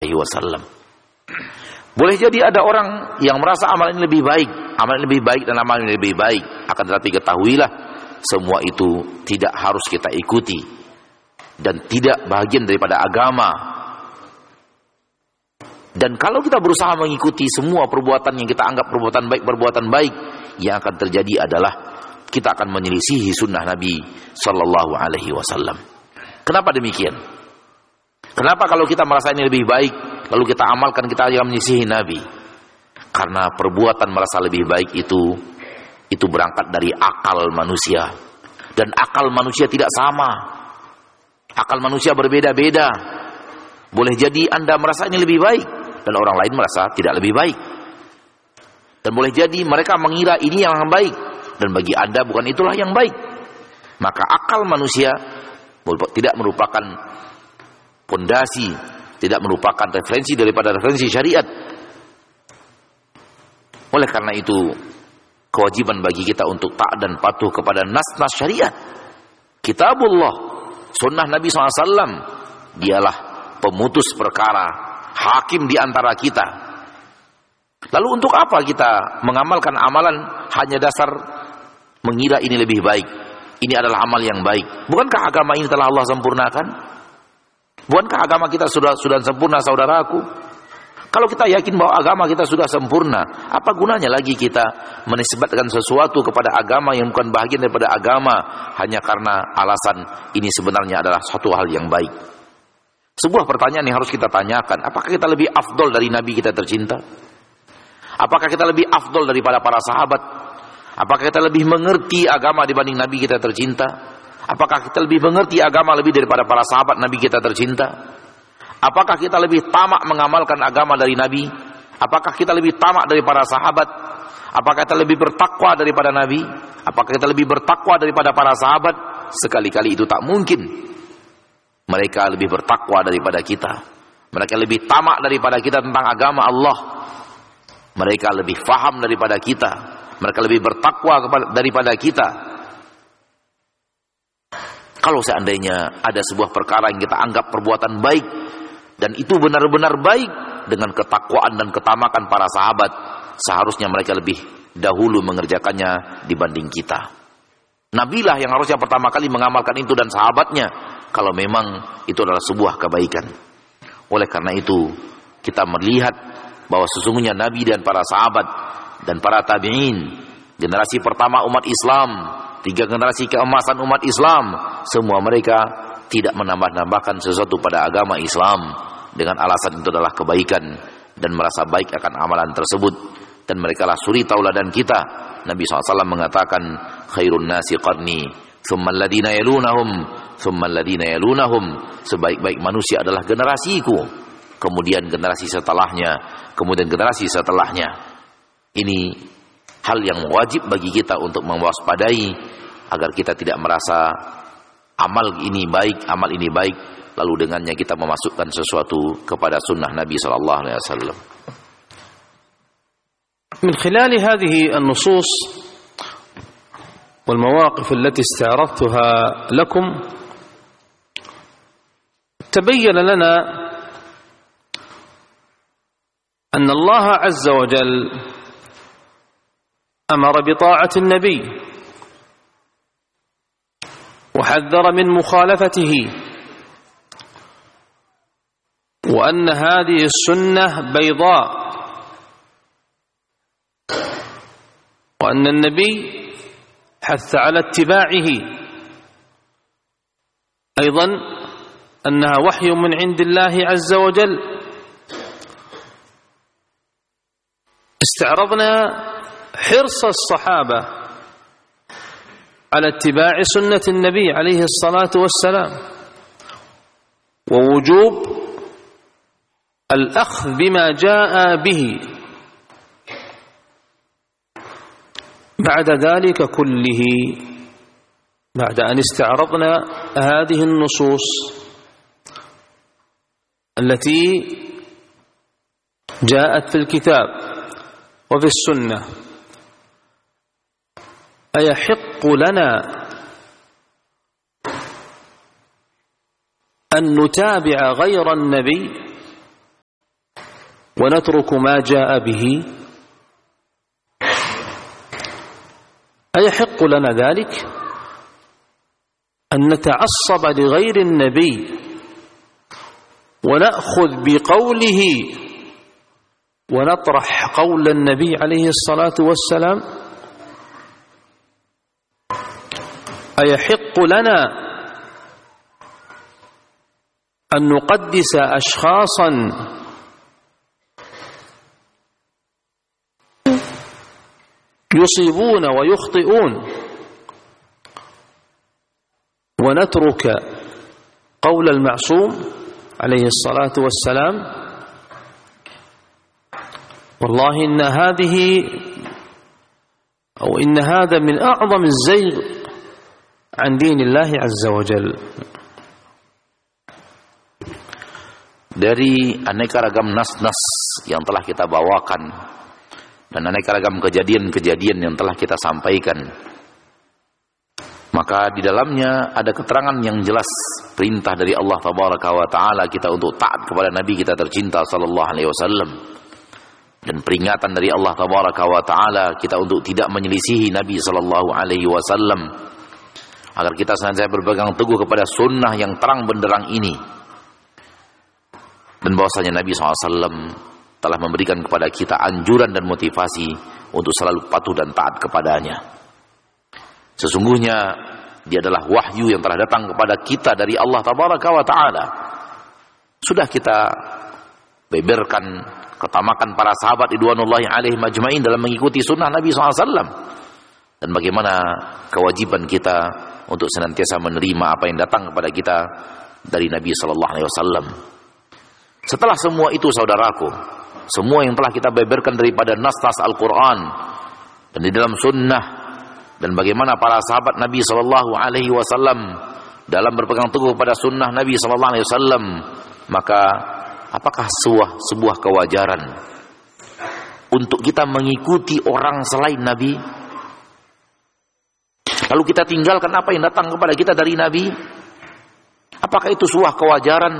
Alaihi Wasallam. Boleh jadi ada orang yang merasa amalan lebih baik, amalan lebih baik dan amalan lebih baik. Akan tetapi ketahuilah, semua itu tidak harus kita ikuti dan tidak bagian daripada agama. Dan kalau kita berusaha mengikuti semua perbuatan yang kita anggap perbuatan baik, yang akan terjadi adalah kita akan menyelisihi sunnah Nabi Sallallahu Alaihi Wasallam. Kenapa demikian? Kenapa kalau kita merasa ini lebih baik, lalu kita amalkan, kita akan menyelisihi Nabi? Karena perbuatan merasa lebih baik itu berangkat dari akal manusia, dan akal manusia tidak sama. Akal manusia berbeda-beda. Boleh jadi Anda merasa ini lebih baik dan orang lain merasa tidak lebih baik. Dan boleh jadi mereka mengira ini yang baik dan bagi Anda bukan itulah yang baik. Maka akal manusia tidak merupakan pondasi, tidak merupakan referensi daripada referensi syariat. Oleh karena itu, kewajiban bagi kita untuk taat dan patuh kepada nas-nas syariat. Kitabullah, sunnah Nabi SAW, dialah pemutus perkara, hakim di antara kita. Lalu untuk apa kita mengamalkan amalan hanya dasar mengira ini lebih baik, ini adalah amal yang baik? Bukankah agama ini telah Allah sempurnakan? Bukankah agama kita sudah sempurna, saudaraku? Kalau kita yakin bahwa agama kita sudah sempurna, apa gunanya lagi kita menisbatkan sesuatu kepada agama yang bukan bagian daripada agama hanya karena alasan ini sebenarnya adalah suatu hal yang baik? Sebuah pertanyaan yang harus kita tanyakan, apakah kita lebih afdol dari Nabi kita tercinta? Apakah kita lebih afdol daripada para sahabat? Apakah kita lebih mengerti agama dibanding Nabi kita tercinta? Apakah kita lebih mengerti agama lebih daripada para sahabat Nabi kita tercinta? Apakah kita lebih tamak mengamalkan agama dari Nabi? Apakah kita lebih tamak dari para sahabat? Apakah kita lebih bertakwa daripada Nabi? Apakah kita lebih bertakwa daripada para sahabat? Sekali-kali itu tak mungkin. Mereka lebih bertakwa daripada kita. Mereka lebih tamak daripada kita tentang agama Allah. Mereka lebih faham daripada kita. Mereka lebih bertakwa daripada kita. Kalau seandainya ada sebuah perkara yang kita anggap perbuatan baik, dan itu benar-benar baik dengan ketakwaan dan ketamakan para sahabat, seharusnya mereka lebih dahulu mengerjakannya dibanding kita. Nabilah yang harusnya pertama kali mengamalkan itu dan sahabatnya, kalau memang itu adalah sebuah kebaikan. Oleh karena itu, kita melihat bahwa sesungguhnya Nabi dan para sahabat dan para tabi'in, generasi pertama umat Islam, 3 generasi keemasan umat Islam, semua mereka tidak menambah-nambahkan sesuatu pada agama Islam dengan alasan itu adalah kebaikan dan merasa baik akan amalan tersebut. Dan mereka lah suri tauladan kita. Nabi SAW mengatakan, khairun nasi qarni, thumma alladhina yalunahum, thumma alladhina yalunahum. Sebaik-baik manusia adalah generasiku, kemudian generasi setelahnya, kemudian generasi setelahnya. Ini hal yang wajib bagi kita untuk mewaspadai agar kita tidak merasa amal ini baik, amal ini baik, lalu dengannya kita memasukkan sesuatu kepada sunnah Nabi sallallahu alaihi wasallam. من خلال هذه النصوص والمواقف التي استعرضتها لكم تبين لنا أن الله عز وجل أمر بطاعة النبي وحذر من مخالفته، وأن هذه السنة بيضاء، وأن النبي حث على اتباعه، أيضا أنها وحي من عند الله عز وجل. استعرضنا حرص الصحابة على اتباع سنة النبي عليه الصلاة والسلام، ووجوب الأخذ بما جاء به. بعد ذلك كله، بعد أن استعرضنا هذه النصوص التي جاءت في الكتاب وفي السنة، أيحق لنا أن نتابع غير النبي ونترك ما جاء به؟ أيحق لنا ذلك أن نتعصب لغير النبي ونأخذ بقوله ونطرح قول النبي عليه الصلاة والسلام؟ أيحق لنا أن نقدس أشخاصا يصيبون ويخطئون ونترك قول المعصوم عليه الصلاة والسلام؟ والله إن هذا من أعظم الزيغ عن دين الله عز وجل. Dari aneka ragam nas-nas yang telah kita bawakan dan aneka ragam kejadian-kejadian yang telah kita sampaikan, maka di dalamnya ada keterangan yang jelas perintah dari Allah Tabaraka wa Ta'ala kita untuk taat kepada Nabi kita tercinta sallallahu alaihi wasallam, dan peringatan dari Allah Tabaraka wa Ta'ala kita untuk tidak menyelisihi Nabi sallallahu alaihi wasallam, agar kita senantiasa berpegang teguh kepada sunnah yang terang benderang ini, dan bahwasanya Nabi SAW telah memberikan kepada kita anjuran dan motivasi untuk selalu patuh dan taat kepadanya. Sesungguhnya dia adalah wahyu yang telah datang kepada kita dari Allah Tabaraka wa Ta'ala. Sudah kita beberkan ketamakan para sahabat ridwanullahi alaihim ajmain dalam mengikuti sunnah Nabi SAW, dan bagaimana kewajiban kita untuk senantiasa menerima apa yang datang kepada kita dari Nabi SAW. Setelah semua itu, saudaraku, semua yang telah kita beberkan daripada nas-nas Al-Quran dan di dalam sunnah, dan bagaimana para sahabat Nabi SAW dalam berpegang teguh pada sunnah Nabi SAW, maka apakah sebuah kewajaran untuk kita mengikuti orang selain Nabi, lalu kita tinggalkan apa yang datang kepada kita dari Nabi? Apakah itu sebuah kewajaran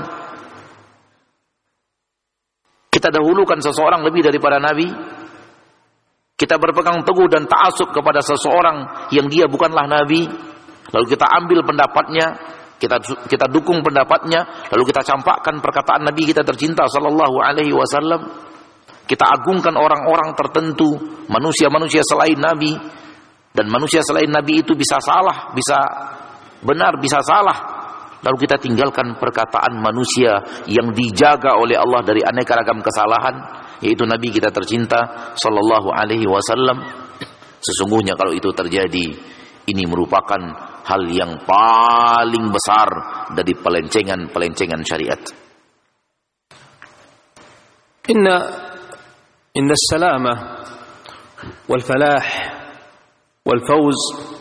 kita dahulukan seseorang lebih daripada Nabi? Kita berpegang teguh dan ta'assub kepada seseorang yang dia bukanlah Nabi, lalu kita ambil pendapatnya, kita dukung pendapatnya, lalu kita campakkan perkataan Nabi kita tercinta sallallahu alaihi wasallam. Kita agungkan orang-orang tertentu, manusia-manusia selain Nabi, dan manusia selain Nabi itu bisa salah, bisa benar, bisa salah. Lalu kita tinggalkan perkataan manusia yang dijaga oleh Allah dari aneka ragam kesalahan, yaitu Nabi kita tercinta sallallahu alaihi wasallam. Sesungguhnya kalau itu terjadi, ini merupakan hal yang paling besar dari pelencengan syariat. Inna as-salamah wal falah wal fawz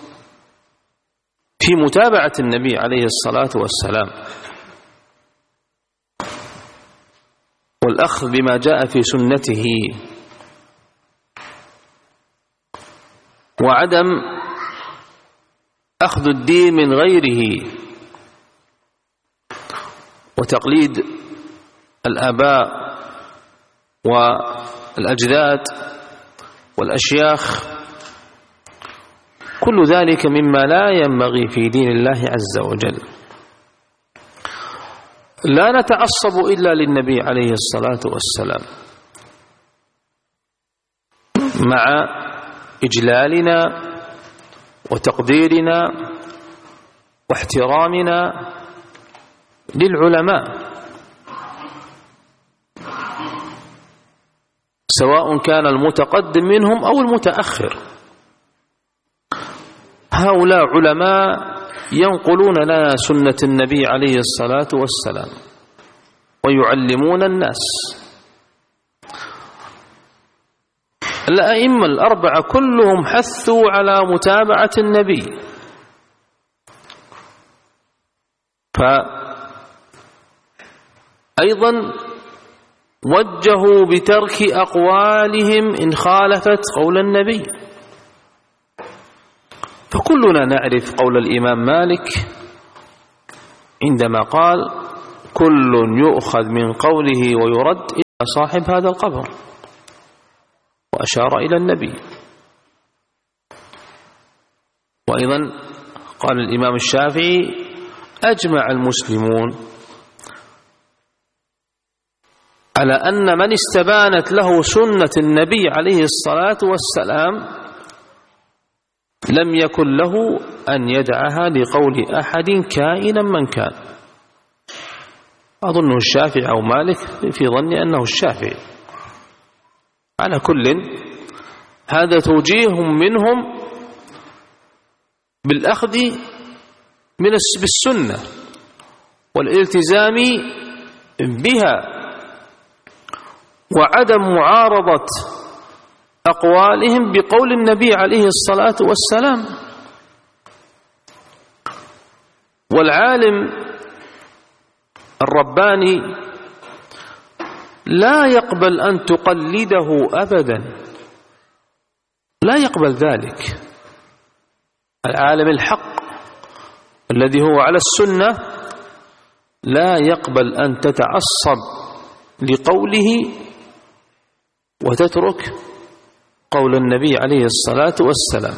في متابعة النبي عليه الصلاة والسلام والأخذ بما جاء في سنته وعدم أخذ الدين من غيره وتقليد الآباء والأجداد والأشياخ، كل ذلك مما لا ينبغي في دين الله عز وجل. لا نتعصب إلا للنبي عليه الصلاة والسلام مع إجلالنا وتقديرنا واحترامنا للعلماء، سواء كان المتقدم منهم أو المتأخر. هؤلاء علماء ينقلون لنا سنة النبي عليه الصلاة والسلام ويعلمون الناس. الأئمة الأربعة كلهم حثوا على متابعة النبي، فأيضا وجهوا بترك أقوالهم إن خالفت قول النبي. فكلنا نعرف قول الإمام مالك عندما قال: كل يؤخذ من قوله ويرد صاحب هذا القبر، وأشار إلى النبي. وأيضا قال الإمام الشافعي: أجمع المسلمون على أن من استبانت له سنة النبي عليه الصلاة والسلام لم يكن له أن يدعها لقول أحد كائنا من كان. أظنه الشافعي أو مالك، في ظني أنه الشافعي. على كل، هذا توجيه منهم بالأخذ بالسنة والالتزام بها، وعدم معارضة أقوالهم بقول النبي عليه الصلاة والسلام. والعالم الرباني لا يقبل أن تقلده أبدا، لا يقبل ذلك. العالم الحق الذي هو على السنة لا يقبل أن تتعصب لقوله وتترك قول النبي عليه الصلاة والسلام.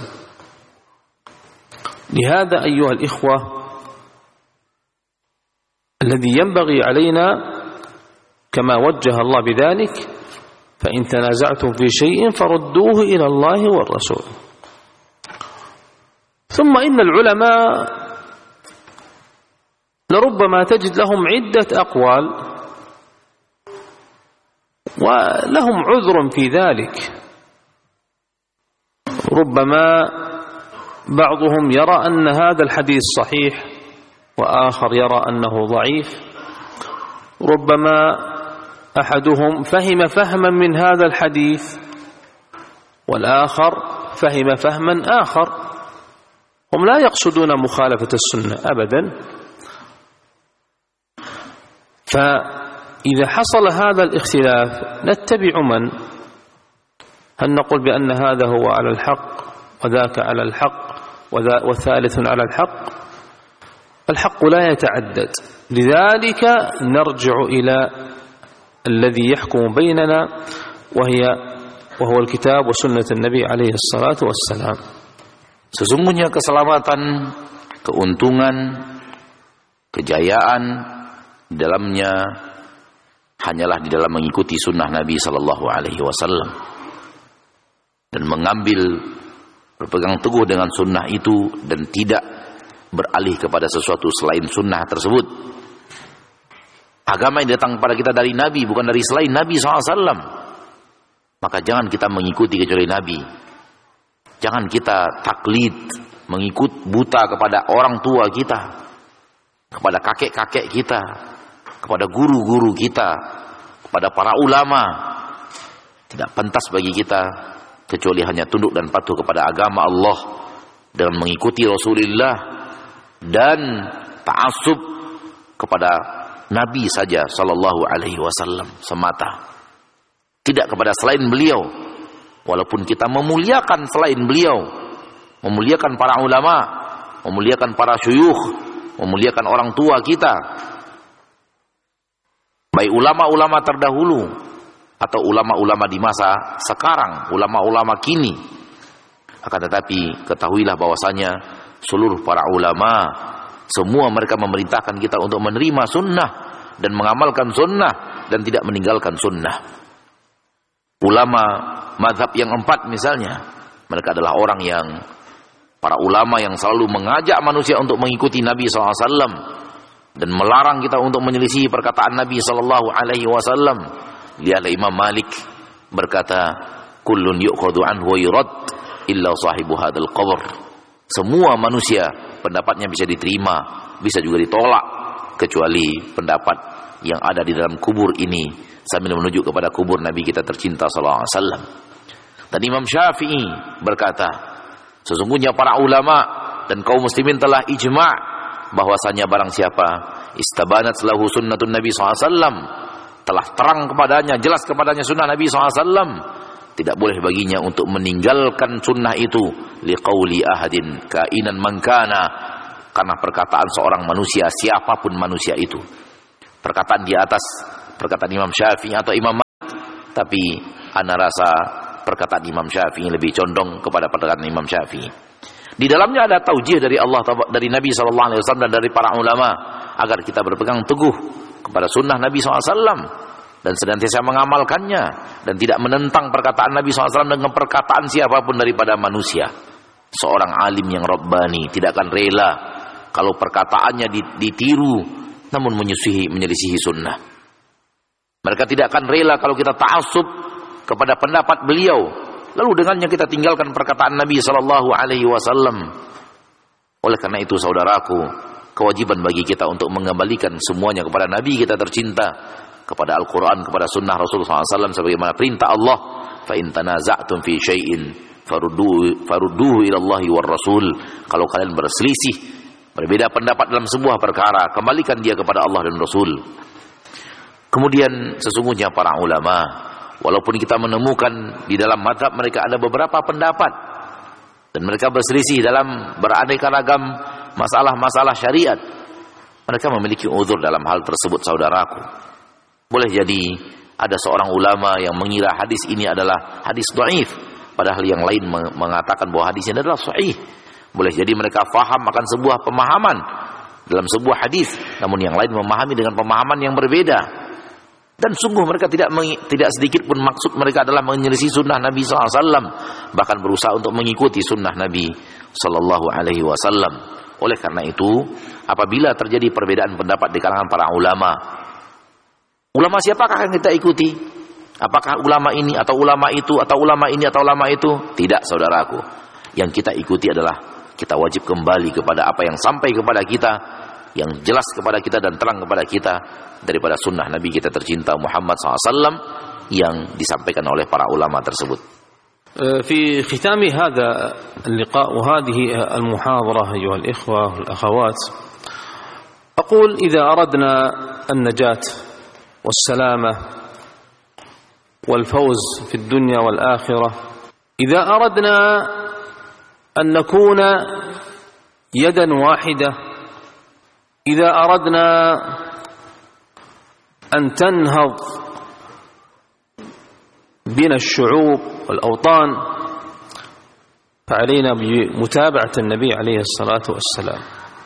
لهذا أيها الإخوة، الذي ينبغي علينا كما وجه الله بذلك: فإن تنازعتم في شيء فردوه إلى الله والرسول. ثم إن العلماء لربما تجد لهم عدة أقوال ولهم عذر في ذلك. ربما بعضهم يرى أن هذا الحديث صحيح وآخر يرى أنه ضعيف. ربما أحدهم فهم فهما من هذا الحديث والآخر فهم فهما آخر. هم لا يقصدون مخالفة السنة أبدا. فإذا حصل هذا الاختلاف نتبع من؟ هل نقول بأن هذا هو على الحق وذاك على الحق والثالث على الحق؟ الحق لا يتعدد. لذلك نرجع إلى الذي يحكم بيننا وهو الkitab وسنة النبي عليه الصلاة والسلام. Sesungguhnya keselamatan, keuntungan, kejayaan di dalamnya hanyalah di dalam mengikuti sunnah Nabi sallallahu alaihi wasallam dan berpegang teguh dengan sunnah itu dan tidak beralih kepada sesuatu selain sunnah tersebut. Agama yang datang kepada kita dari Nabi, bukan dari selain Nabi SAW. Maka jangan kita mengikuti kecuali Nabi. Jangan kita taklid, mengikut buta kepada orang tua kita, kepada kakek-kakek kita, kepada guru-guru kita, kepada para ulama. Tidak pantas bagi kita kecuali hanya tunduk dan patuh kepada agama Allah dengan mengikuti Rasulullah dan ta'assub kepada Nabi saja sallallahu alaihi wasallam semata, tidak kepada selain beliau. Walaupun kita memuliakan selain beliau, memuliakan para ulama, memuliakan para syuyukh, memuliakan orang tua kita, baik ulama-ulama terdahulu atau ulama-ulama di masa sekarang, ulama-ulama kini. Akan tetapi ketahuilah bahwasanya seluruh para ulama, semua mereka memerintahkan kita untuk menerima sunnah dan mengamalkan sunnah dan tidak meninggalkan sunnah. Ulama mazhab yang 4 misalnya, mereka adalah orang yang, para ulama yang selalu mengajak manusia untuk mengikuti Nabi SAW dan melarang kita untuk menyelisih perkataan Nabi SAW. Lihatlah Imam Malik berkata, kullun yu'khadhu anhu wa yurad illa sahibu hadzal qabr. Semua manusia pendapatnya bisa diterima, bisa juga ditolak, kecuali pendapat yang ada di dalam kubur ini, sambil menuju kepada kubur Nabi kita tercinta sallallahu alaihi wasallam. Dan Imam Syafi'i berkata, sesungguhnya para ulama dan kaum muslimin telah ijma' bahwasanya barang siapa istabanat lahu sunnatun Nabi sallallahu alaihi wasallam, telah terang kepadanya, jelas kepadanya sunnah Nabi sallallahu alaihi wasallam, tidak boleh baginya untuk meninggalkan sunnah itu liqauli ahadin kainan man kana, karena perkataan seorang manusia, siapapun manusia itu. Perkataan di atas perkataan Imam Syafi'i atau Imam tapi ana rasa perkataan Imam Syafi'i lebih condong kepada perkataan Imam Syafi'i. Di dalamnya ada taujih dari Allah, dari Nabi SAW dan dari para ulama agar kita berpegang teguh kepada sunnah Nabi SAW dan senantiasa mengamalkannya dan tidak menentang perkataan Nabi SAW dengan perkataan siapapun daripada manusia. Seorang alim yang rabbani tidak akan rela kalau perkataannya ditiru namun menyelisihi sunnah. Mereka tidak akan rela kalau kita ta'assub kepada pendapat beliau lalu dengannya kita tinggalkan perkataan Nabi SAW. Oleh karena itu saudaraku, kewajiban bagi kita untuk mengembalikan semuanya kepada Nabi kita tercinta, kepada Al-Quran, kepada sunnah Rasulullah SAW sebagaimana perintah Allah, fa in tanaza'tum fi syai'in farudduhu ila Allahi war Rasul. Kalau kalian berselisih, berbeda pendapat dalam sebuah perkara, kembalikan dia kepada Allah dan Rasul. Kemudian sesungguhnya para ulama, walaupun kita menemukan di dalam mazhab mereka ada beberapa pendapat dan mereka berselisih dalam beraneka ragam masalah-masalah syariat, mereka memiliki uzur dalam hal tersebut saudaraku. Boleh jadi ada seorang ulama yang mengira hadis ini adalah hadis dhaif, padahal yang lain mengatakan bahwa hadis ini adalah sahih. Boleh jadi mereka faham akan sebuah pemahaman dalam sebuah hadis, namun yang lain memahami dengan pemahaman yang berbeda. Dan sungguh mereka tidak sedikit pun maksud mereka adalah menyelisih sunnah Nabi SAW, bahkan berusaha untuk mengikuti sunnah Nabi SAW. Oleh karena itu, apabila terjadi perbedaan pendapat di kalangan para ulama siapakah yang kita ikuti? Apakah ulama ini atau ulama itu atau ulama ini atau ulama itu? Tidak saudaraku. Yang kita ikuti adalah kita wajib kembali kepada apa yang sampai kepada kita, yang jelas kepada kita dan terang kepada kita daripada sunnah Nabi kita tercinta Muhammad SAW yang disampaikan oleh para ulama tersebut. في ختام هذا اللقاء وهذه المحاضرة أيها الإخوة والأخوات، أقول إذا أردنا النجاة والسلامة والفوز في الدنيا والآخرة، إذا أردنا أن نكون يدا واحدة، إذا أردنا أن تنهض بنا الشعوب والأوطان، فعلينا بمتابعة النبي عليه الصلاة والسلام.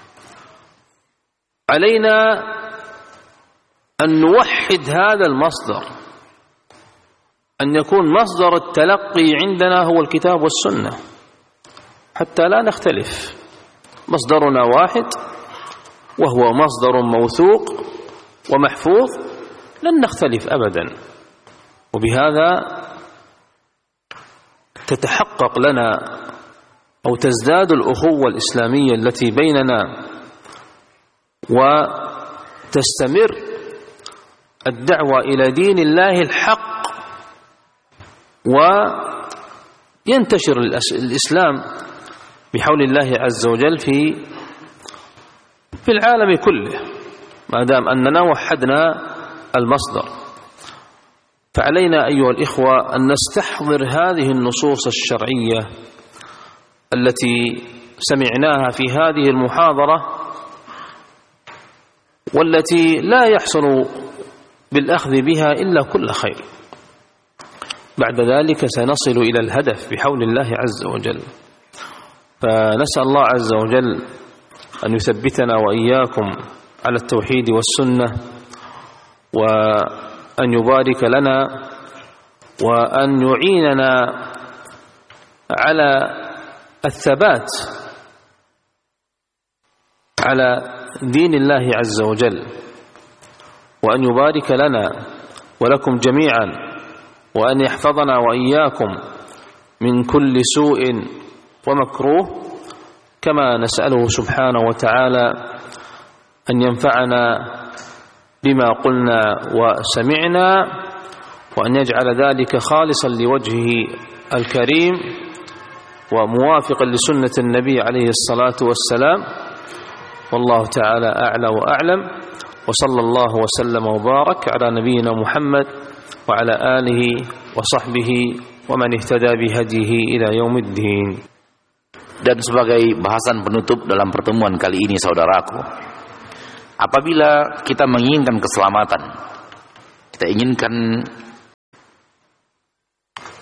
علينا أن نوحد هذا المصدر، أن يكون مصدر التلقي عندنا هو الكتاب والسنة حتى لا نختلف. مصدرنا واحد وهو مصدر موثوق ومحفوظ، لن نختلف أبدا، وبهذا تتحقق لنا أو تزداد الأخوة الإسلامية التي بيننا، وتستمر الدعوة إلى دين الله الحق، وينتشر الإسلام بحول الله عز وجل في العالم كله، ما دام أننا وحدنا المصدر. فعلينا أيها الإخوة أن نستحضر هذه النصوص الشرعية التي سمعناها في هذه المحاضرة، والتي لا يحصل بالأخذ بها إلا كل خير. بعد ذلك سنصل إلى الهدف بحول الله عز وجل. فنسأل الله عز وجل أن يثبتنا وإياكم على التوحيد والسنة، وأن يبارك لنا، وأن يعيننا على الثبات على دين الله عز وجل، وأن يبارك لنا ولكم جميعا، وأن يحفظنا وإياكم من كل سوء ومكروه، كما نسأله سبحانه وتعالى أن ينفعنا بما قلنا وسمعنا، وأن يجعل ذلك خالصا لوجهه الكريم وموافقا لسنة النبي عليه الصلاة والسلام. والله تعالى أعلى وأعلم، وصلى الله وسلم وبارك على نبينا محمد وعلى آله وصحبه ومن اهتدى بهديه إلى يوم الدين. Dan sebagai bahasan penutup dalam pertemuan kali ini saudaraku, apabila kita menginginkan keselamatan, kita inginkan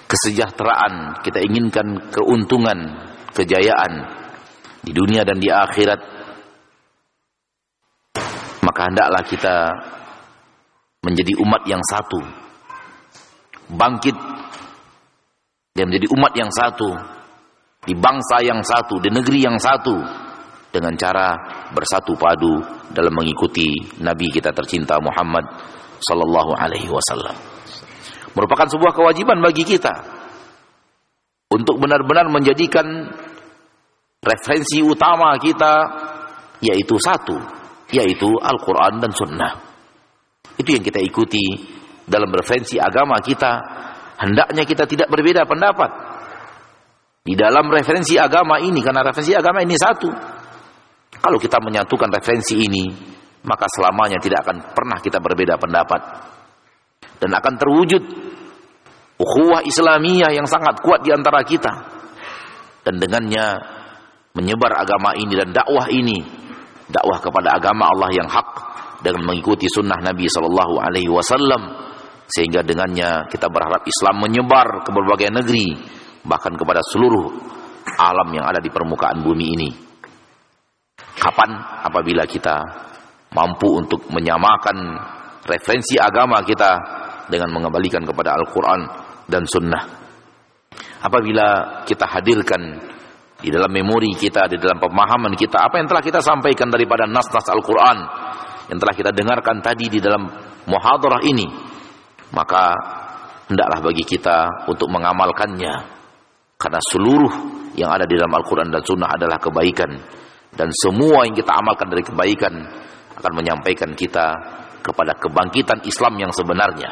kesejahteraan, kita inginkan keuntungan, kejayaan di dunia dan di akhirat, maka hendaklah kita menjadi umat yang satu, bangkit dan menjadi umat yang satu, di bangsa yang satu, di negeri yang satu, dengan cara bersatu padu dalam mengikuti Nabi kita tercinta Muhammad sallallahu alaihi wasallam. Merupakan sebuah kewajiban bagi kita untuk benar-benar menjadikan referensi utama kita yaitu satu, yaitu Al-Quran dan Sunnah. Itu yang kita ikuti dalam referensi agama kita. Hendaknya kita tidak berbeda pendapat di dalam referensi agama ini, karena referensi agama ini satu. Kalau kita menyatukan referensi ini, maka selamanya tidak akan pernah kita berbeda pendapat, dan akan terwujud ukhuwah Islamiyah yang sangat kuat di antara kita, dan dengannya menyebar agama ini dan dakwah ini, dakwah kepada agama Allah yang hak dengan mengikuti sunnah Nabi sallallahu alaihi wasallam, sehingga dengannya kita berharap Islam menyebar ke berbagai negeri, bahkan kepada seluruh alam yang ada di permukaan bumi ini. Kapan? Apabila kita mampu untuk menyamakan referensi agama kita dengan mengembalikan kepada Al-Quran dan Sunnah. Apabila kita hadirkan di dalam memori kita, di dalam pemahaman kita, apa yang telah kita sampaikan daripada nas-nas Al-Quran yang telah kita dengarkan tadi di dalam muhadarah ini, maka hendaklah bagi kita untuk mengamalkannya, karena seluruh yang ada di dalam Al-Quran dan Sunnah adalah kebaikan, dan semua yang kita amalkan dari kebaikan akan menyampaikan kita kepada kebangkitan Islam yang sebenarnya.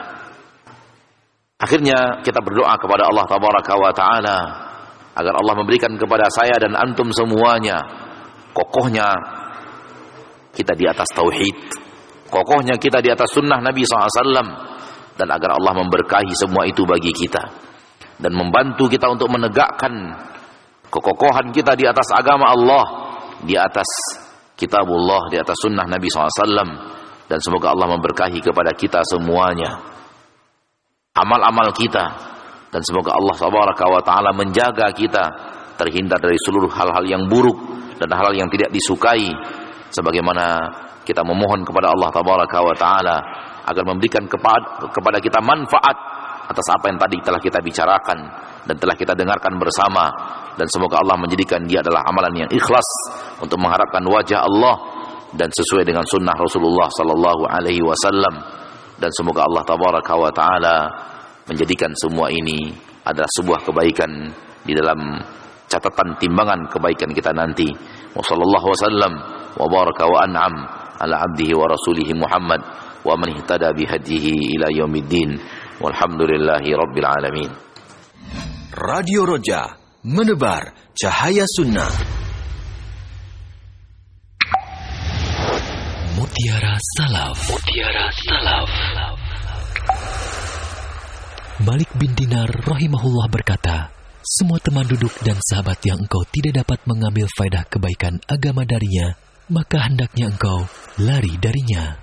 Akhirnya kita berdoa kepada Allah Tabaraka wa Ta'ala agar Allah memberikan kepada saya dan antum semuanya kokohnya kita di atas tauhid, kokohnya kita di atas sunnah Nabi SAW, dan agar Allah memberkahi semua itu bagi kita dan membantu kita untuk menegakkan kekokohan kita di atas agama Allah, di atas kitabullah, di atas sunnah Nabi SAW, dan semoga Allah memberkahi kepada kita semuanya amal-amal kita, dan semoga Allah Subhanahu wa Ta'ala menjaga kita terhindar dari seluruh hal-hal yang buruk dan hal-hal yang tidak disukai, sebagaimana kita memohon kepada Allah Tabaraka wa Ta'ala agar memberikan kepada kita manfaat atas apa yang tadi telah kita bicarakan dan telah kita dengarkan bersama, dan semoga Allah menjadikan dia adalah amalan yang ikhlas untuk mengharapkan wajah Allah dan sesuai dengan sunnah Rasulullah sallallahu alaihi wasallam, dan semoga Allah Tabaraka wa Ta'ala menjadikan semua ini adalah sebuah kebaikan di dalam catatan timbangan kebaikan kita nanti. Wa sallallahu wasallam wa baraka wa an'am ala abdihi wa rasulihi Muhammad wa man ihtada bihadihi ila yaumiddin, walhamdulillahi rabbil alamin. Radio Roja, menebar cahaya sunnah. Mutiara Salaf. Mutiara Salaf. Malik bin Dinar rahimahullah berkata, semua teman duduk dan sahabat yang engkau tidak dapat mengambil faedah kebaikan agama darinya, maka hendaknya engkau lari darinya.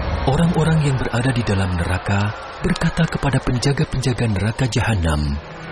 Orang-orang yang berada di dalam neraka berkata kepada penjaga-penjaga neraka Jahanam,